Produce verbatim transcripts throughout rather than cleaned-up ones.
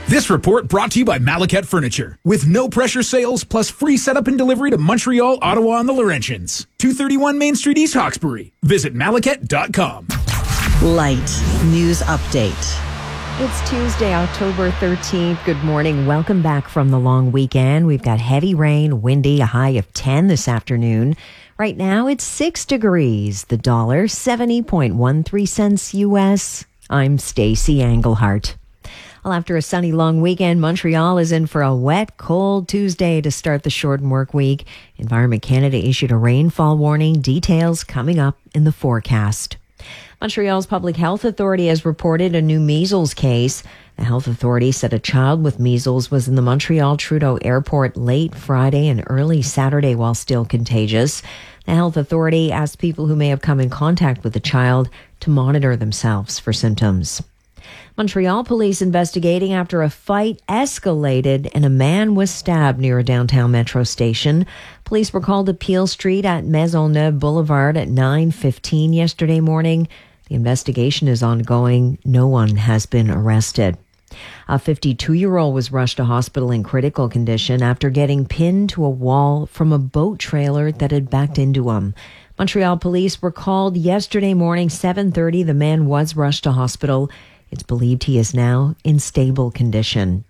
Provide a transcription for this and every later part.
This report brought to you by Malaket Furniture. With no pressure sales plus free setup and delivery to Montreal, Ottawa, and the Laurentians. two thirty-one Main Street, East Hawkesbury. Visit malaket dot com. Light News Update. It's Tuesday, October thirteenth. Good morning. Welcome back from the long weekend. We've got heavy rain, windy, a high of ten this afternoon. Right now, it's six degrees. The dollar, seventy point one three cents U S. I'm Stacey Englehart. Well, after a sunny long weekend, Montreal is in for a wet, cold Tuesday to start the short work week. Environment Canada issued a rainfall warning. Details coming up in the forecast. Montreal's Public Health Authority has reported a new measles case. The health authority said a child with measles was in the Montreal Trudeau Airport late Friday and early Saturday while still contagious. The health authority asked people who may have come in contact with the child to monitor themselves for symptoms. Montreal police investigating after a fight escalated and a man was stabbed near a downtown metro station. Police were called to Peel Street at Maisonneuve Boulevard at nine fifteen yesterday morning. The investigation is ongoing. No one has been arrested. A fifty-two-year-old was rushed to hospital in critical condition after getting pinned to a wall from a boat trailer that had backed into him. Montreal police were called yesterday morning, seven thirty. The man was rushed to hospital. It's believed he is now in stable condition.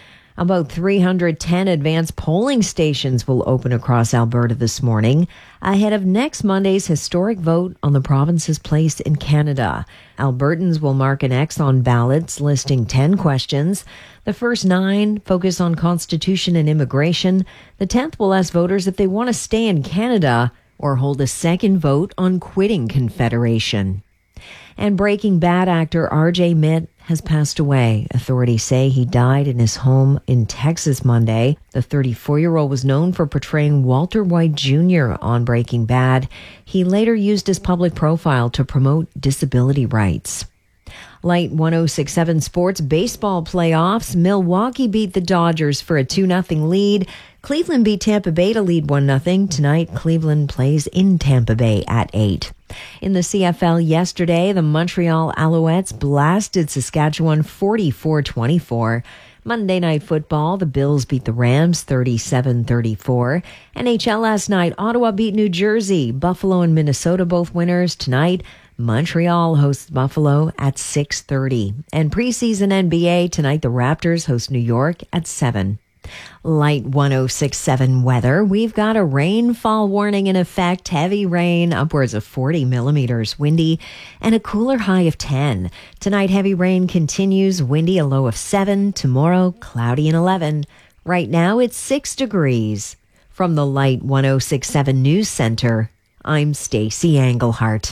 About three hundred ten advanced polling stations will open across Alberta this morning ahead of next Monday's historic vote on the province's place in Canada. Albertans will mark an X on ballots listing ten questions. The first nine focus on constitution and immigration. The tenth will ask voters if they want to stay in Canada or hold a second vote on quitting Confederation. And Breaking Bad actor R J Mitte has passed away. Authorities say he died in his home in Texas Monday. The thirty-four-year-old was known for portraying Walter White Junior on Breaking Bad. He later used his public profile to promote disability rights. Light one oh six point seven Sports baseball playoffs. Milwaukee beat the Dodgers for a two nothing lead. Cleveland beat Tampa Bay to lead one nothing. Tonight, Cleveland plays in Tampa Bay at eight. In the C F L yesterday, the Montreal Alouettes blasted Saskatchewan forty-four twenty-four. Monday Night Football, the Bills beat the Rams thirty-seven thirty-four. N H L last night, Ottawa beat New Jersey. Buffalo and Minnesota both winners. Tonight, Montreal hosts Buffalo at six thirty. And preseason N B A, tonight the Raptors host New York at seven. Light one oh six point seven weather. We've got a rainfall warning in effect. Heavy rain, upwards of forty millimeters, windy, and a cooler high of ten. Tonight, heavy rain continues, windy, a low of seven. Tomorrow, cloudy and eleven. Right now, it's six degrees. From the Light one oh six point seven News Center, I'm Stacey Englehart.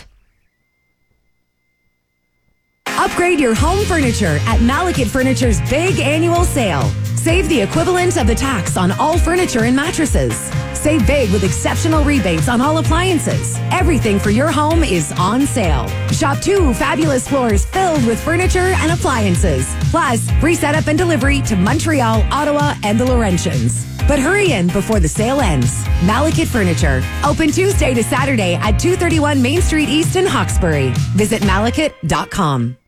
Upgrade your home furniture at Malaket Furniture's big annual sale. Save the equivalent of the tax on all furniture and mattresses. Save big with exceptional rebates on all appliances. Everything for your home is on sale. Shop two fabulous floors filled with furniture and appliances. Plus, free setup and delivery to Montreal, Ottawa, and the Laurentians. But hurry in before the sale ends. Malaket Furniture. Open Tuesday to Saturday at two thirty-one Main Street East in Hawkesbury. Visit malaket dot com.